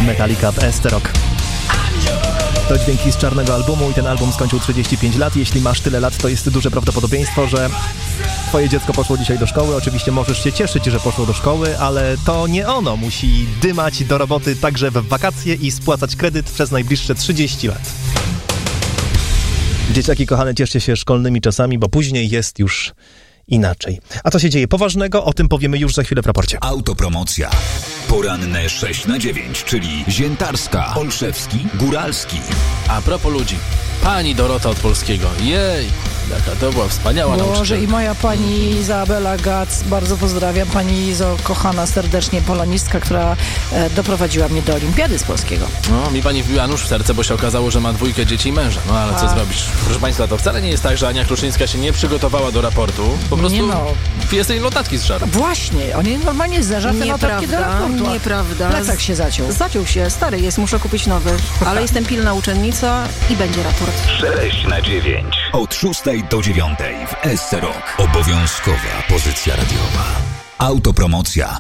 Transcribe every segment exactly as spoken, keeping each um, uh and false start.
Metallica w S T Rock. To dźwięki z czarnego albumu i ten album skończył trzydzieści pięć lat. Jeśli masz tyle lat, to jest duże prawdopodobieństwo, że twoje dziecko poszło dzisiaj do szkoły. Oczywiście możesz się cieszyć, że poszło do szkoły, ale to nie ono musi dymać do roboty także w wakacje i spłacać kredyt przez najbliższe trzydzieści lat. Dzieciaki kochane, cieszcie się szkolnymi czasami, bo później jest już inaczej. A co się dzieje poważnego? O tym powiemy już za chwilę w raporcie. Autopromocja. Poranne sześć na dziewięć, czyli Ziętarska, Olszewski, Góralski. A propos ludzi. Pani Dorota od Polskiego. Jej, jaka to była wspaniała Boże, nauczycielka. i moja pani Izabela Gac, bardzo pozdrawiam. Pani Izo, kochana serdecznie polonistka, która e, doprowadziła mnie do olimpiady z polskiego. No, mi pani wbiła nóż w serce, bo się okazało, że ma dwójkę dzieci i męża. No ale co A. zrobisz? Proszę państwa, to wcale nie jest tak, że Ania Kruszyńska się nie przygotowała do raportu. Po prostu Nie no. jest jej notatki z żarem. Właśnie, oni normalnie zerza te notatki do raportu. a Nieprawda. Plecak się zaciął. Zaciął się, stary jest, muszę kupić nowy. Ale jestem pilna uczennica i będzie raport. sześć na dziewięć. Od szóstej do dziewiątej w S C Rock. Obowiązkowa pozycja radiowa. Autopromocja.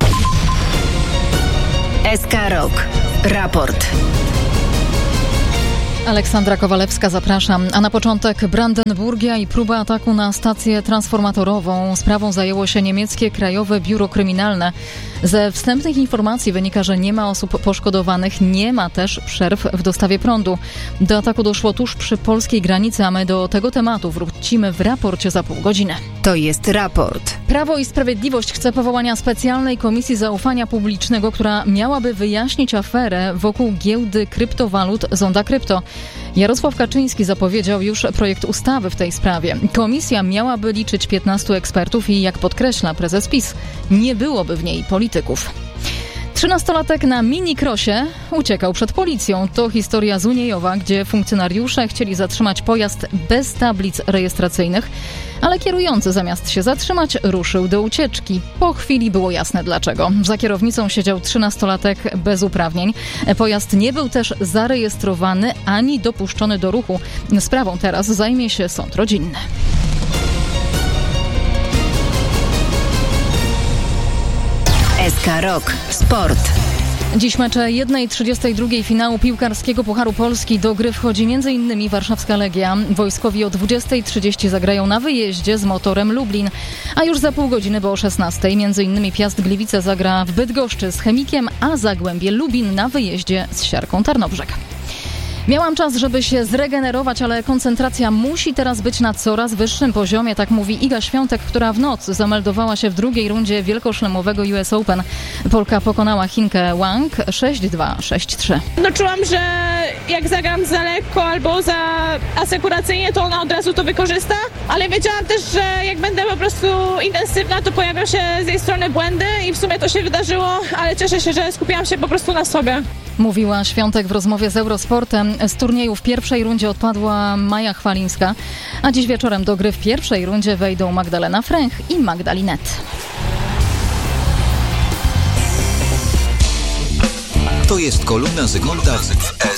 S K Rock. Raport. Aleksandra Kowalewska, zapraszam. A na początek Brandenburgia i próba ataku na stację transformatorową. Sprawą zajęło się niemieckie Krajowe Biuro Kryminalne. Ze wstępnych informacji wynika, że nie ma osób poszkodowanych, nie ma też przerw w dostawie prądu. Do ataku doszło tuż przy polskiej granicy, a my do tego tematu wrócimy w raporcie za pół godziny. To jest raport. Prawo i Sprawiedliwość chce powołania specjalnej komisji zaufania publicznego, która miałaby wyjaśnić aferę wokół giełdy kryptowalut Zonda Krypto. Jarosław Kaczyński zapowiedział już projekt ustawy w tej sprawie. Komisja miałaby liczyć piętnastu ekspertów i, jak podkreśla prezes PiS, nie byłoby w niej polityków. Trzynastolatek na minikrosie uciekał przed policją. To historia z Uniejowa, gdzie funkcjonariusze chcieli zatrzymać pojazd bez tablic rejestracyjnych, ale kierujący zamiast się zatrzymać ruszył do ucieczki. Po chwili było jasne dlaczego. Za kierownicą siedział trzynastolatek bez uprawnień. Pojazd nie był też zarejestrowany ani dopuszczony do ruchu. Sprawą teraz zajmie się sąd rodzinny. S K Rock. Sport. Dziś mecze jedna trzydzieści dwa finału piłkarskiego Pucharu Polski. Do gry wchodzi m.in. warszawska Legia. Wojskowi o dwudziestej trzydzieści zagrają na wyjeździe z Motorem Lublin. A już za pół godziny, bo o szesnastej, m.in. Piast Gliwice zagra w Bydgoszczy z Chemikiem, a Zagłębie Lubin na wyjeździe z Siarką Tarnobrzeg. Miałam czas, żeby się zregenerować, ale koncentracja musi teraz być na coraz wyższym poziomie, tak mówi Iga Świątek, która w nocy zameldowała się w drugiej rundzie wielkoszlemowego U S Open. Polka pokonała Chinkę Wang sześć dwa, sześć trzy. No czułam, że jak zagram za lekko albo za asekuracyjnie, to ona od razu to wykorzysta, ale wiedziałam też, że jak będę po prostu intensywna, to pojawią się z jej strony błędy i w sumie to się wydarzyło, ale cieszę się, że skupiłam się po prostu na sobie. Mówiła Świątek w rozmowie z Eurosportem. Z turnieju w pierwszej rundzie odpadła Maja Chwalińska, a dziś wieczorem do gry w pierwszej rundzie wejdą Magdalena Fręch i Magda Linette. To jest kolumna Zygmunta w S